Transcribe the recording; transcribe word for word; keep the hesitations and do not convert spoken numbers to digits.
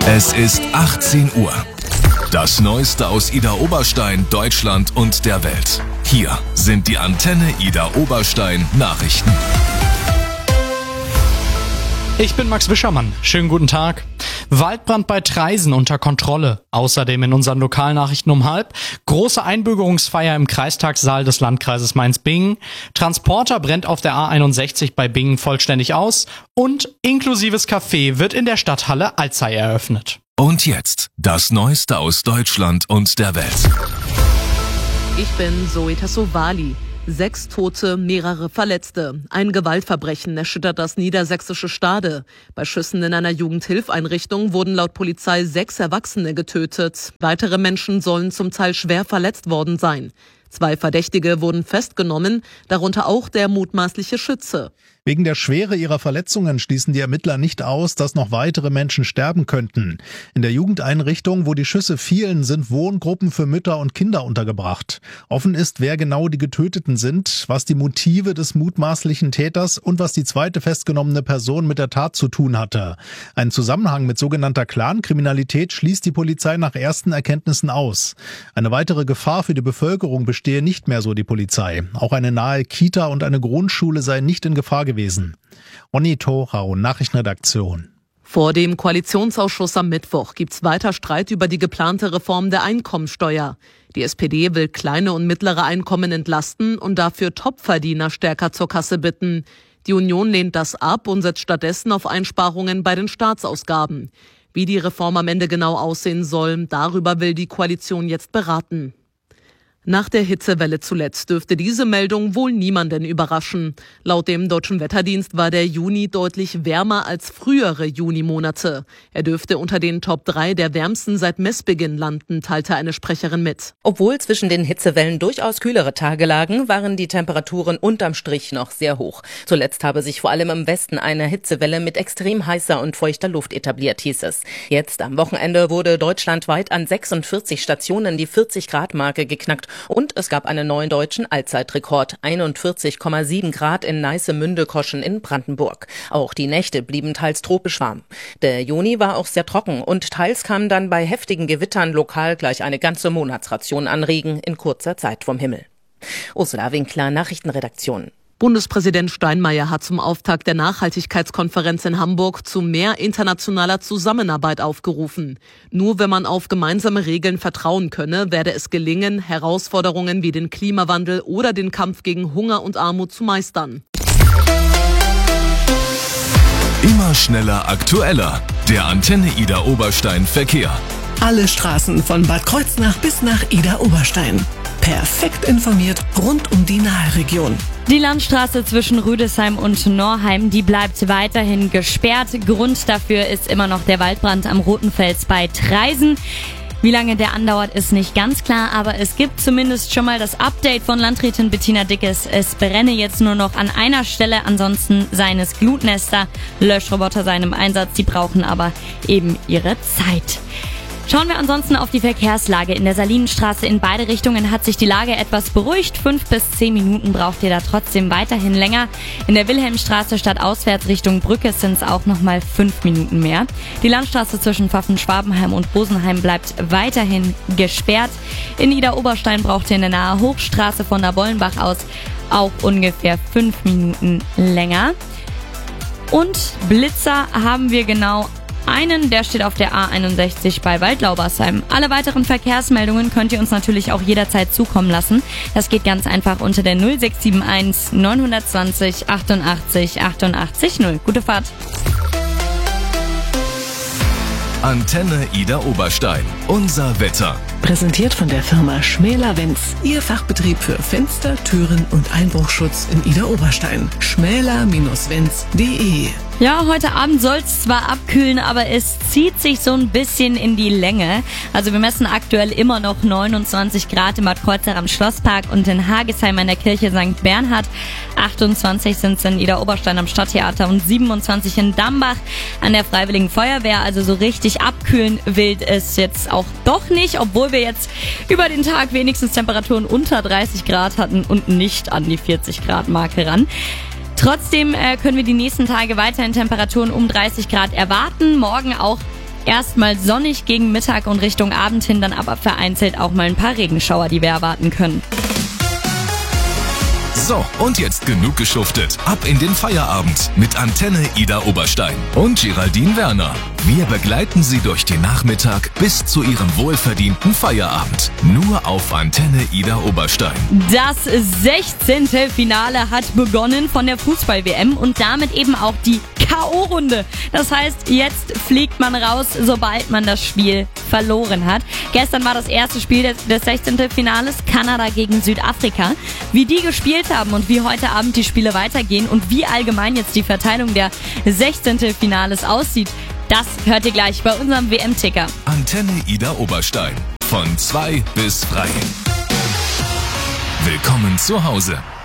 Es ist achtzehn Uhr. Das Neueste aus Idar Oberstein, Deutschland und der Welt. Hier sind die Antenne Idar Oberstein Nachrichten. Ich bin Max Wischermann. Schönen guten Tag. Waldbrand bei Traisen unter Kontrolle. Außerdem in unseren Lokalnachrichten um halb. Große Einbürgerungsfeier im Kreistagssaal des Landkreises Mainz-Bingen. Transporter brennt auf der A einundsechzig bei Bingen vollständig aus. Und inklusives Café wird in der Stadthalle Alzey eröffnet. Und jetzt das Neueste aus Deutschland und der Welt. Ich bin Zoe Tassovali. Sechs Tote, mehrere Verletzte. Ein Gewaltverbrechen erschüttert das niedersächsische Stade. Bei Schüssen in einer Jugendhilfeinrichtung wurden laut Polizei sechs Erwachsene getötet. Weitere Menschen sollen zum Teil schwer verletzt worden sein. Zwei Verdächtige wurden festgenommen, darunter auch der mutmaßliche Schütze. Wegen der Schwere ihrer Verletzungen schließen die Ermittler nicht aus, dass noch weitere Menschen sterben könnten. In der Jugendeinrichtung, wo die Schüsse fielen, sind Wohngruppen für Mütter und Kinder untergebracht. Offen ist, wer genau die Getöteten sind, was die Motive des mutmaßlichen Täters und was die zweite festgenommene Person mit der Tat zu tun hatte. Einen Zusammenhang mit sogenannter Clankriminalität schließt die Polizei nach ersten Erkenntnissen aus. Eine weitere Gefahr für die Bevölkerung bestehe nicht mehr, so die Polizei. Auch eine nahe Kita und eine Grundschule seien nicht in Gefahr gewesen. gewesen. Onni Thorau, Nachrichtenredaktion. Vor dem Koalitionsausschuss am Mittwoch gibt's weiter Streit über die geplante Reform der Einkommensteuer. Die S P D will kleine und mittlere Einkommen entlasten und dafür Topverdiener stärker zur Kasse bitten. Die Union lehnt das ab und setzt stattdessen auf Einsparungen bei den Staatsausgaben. Wie die Reform am Ende genau aussehen soll, darüber will die Koalition jetzt beraten. Nach der Hitzewelle zuletzt dürfte diese Meldung wohl niemanden überraschen. Laut dem Deutschen Wetterdienst war der Juni deutlich wärmer als frühere Junimonate. Er dürfte unter den Top drei der wärmsten seit Messbeginn landen, teilte eine Sprecherin mit. Obwohl zwischen den Hitzewellen durchaus kühlere Tage lagen, waren die Temperaturen unterm Strich noch sehr hoch. Zuletzt habe sich vor allem im Westen eine Hitzewelle mit extrem heißer und feuchter Luft etabliert, hieß es. Jetzt am Wochenende wurde deutschlandweit an sechsundvierzig Stationen die vierzig-Grad-Marke geknackt. Und es gab einen neuen deutschen Allzeitrekord, einundvierzig Komma sieben Grad in Neiße-Münde-Koschen in Brandenburg. Auch die Nächte blieben teils tropisch warm. Der Juni war auch sehr trocken und teils kam dann bei heftigen Gewittern lokal gleich eine ganze Monatsration an Regen in kurzer Zeit vom Himmel. Ursula Winkler, Nachrichtenredaktion. Bundespräsident Steinmeier hat zum Auftakt der Nachhaltigkeitskonferenz in Hamburg zu mehr internationaler Zusammenarbeit aufgerufen. Nur wenn man auf gemeinsame Regeln vertrauen könne, werde es gelingen, Herausforderungen wie den Klimawandel oder den Kampf gegen Hunger und Armut zu meistern. Immer schneller, aktueller. Der Antenne Idar Oberstein Verkehr. Alle Straßen von Bad Kreuznach bis nach Idar Oberstein. Perfekt informiert rund um die Nahe-Region. Die Landstraße zwischen Rüdesheim und Norheim, die bleibt weiterhin gesperrt. Grund dafür ist immer noch der Waldbrand am Rotenfels bei Traisen. Wie lange der andauert, ist nicht ganz klar, aber es gibt zumindest schon mal das Update von Landrätin Bettina Dickes. Es brenne jetzt nur noch an einer Stelle, ansonsten seien es Glutnester. Löschroboter seien im Einsatz, die brauchen aber eben ihre Zeit. Schauen wir ansonsten auf die Verkehrslage. In der Salinenstraße in beide Richtungen hat sich die Lage etwas beruhigt. Fünf bis zehn Minuten braucht ihr da trotzdem weiterhin länger. In der Wilhelmstraße stadtauswärts Richtung Brücke sind es auch nochmal fünf Minuten mehr. Die Landstraße zwischen Pfaffen-Schwabenheim und Rosenheim bleibt weiterhin gesperrt. In Idar Oberstein braucht ihr in der Nahe Hochstraße von der Bollenbach aus auch ungefähr fünf Minuten länger. Und Blitzer haben wir genau einen, der steht auf der A einundsechzig bei Waldlaubersheim. Alle weiteren Verkehrsmeldungen könnt ihr uns natürlich auch jederzeit zukommen lassen. Das geht ganz einfach unter der null sechs sieben eins neun zwei null achtundachtzig achtundachtzig null. Gute Fahrt! Antenne Idar Oberstein. Unser Wetter. Präsentiert von der Firma Schmäler-Wenz. Ihr Fachbetrieb für Fenster, Türen und Einbruchschutz in Idar Oberstein. schmäler Bindestrich wenz punkt de. Ja, heute Abend soll es zwar abkühlen, aber es zieht sich so ein bisschen in die Länge. Also wir messen aktuell immer noch neunundzwanzig Grad im Bad Kreuznach am Schlosspark und in Hagesheim an der Kirche Sankt Bernhard. achtundzwanzig sind es in Idar Oberstein am Stadttheater und siebenundzwanzig in Dambach an der Freiwilligen Feuerwehr. Also so richtig abkühlen will es jetzt auch doch nicht, obwohl wir jetzt über den Tag wenigstens Temperaturen unter dreißig Grad hatten und nicht an die vierzig Grad Marke ran. Trotzdem äh, können wir die nächsten Tage weiterhin Temperaturen um dreißig Grad erwarten. Morgen auch Erstmal sonnig gegen Mittag und Richtung Abend hin, dann aber vereinzelt auch mal ein paar Regenschauer, die wir erwarten können. So, und jetzt genug geschuftet. Ab in den Feierabend mit Antenne Ida Oberstein und Geraldine Werner. Wir begleiten Sie durch den Nachmittag bis zu Ihrem wohlverdienten Feierabend. Nur auf Antenne Ida Oberstein. Das sechzehnte Finale hat begonnen von der Fußball-W M und damit eben auch die K O-Runde. Das heißt, jetzt fliegt man raus, sobald man das Spiel verloren hat. Gestern war das erste Spiel des, des sechzehnten Finales, Kanada gegen Südafrika. Wie die gespielt haben und wie heute Abend die Spiele weitergehen und wie allgemein jetzt die Verteilung der sechzehnten Finales aussieht, das hört ihr gleich bei unserem W M-Ticker. Antenne Ida Oberstein. Von zwei bis drei. Willkommen zu Hause.